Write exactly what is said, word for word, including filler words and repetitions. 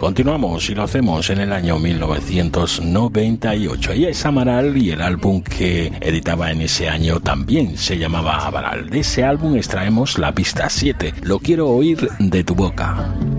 Continuamos y lo hacemos en el año mil novecientos noventa y ocho. Ella es Amaral y el álbum que editaba en ese año también se llamaba Amaral. De ese álbum extraemos la pista siete, Lo quiero oír de tu boca.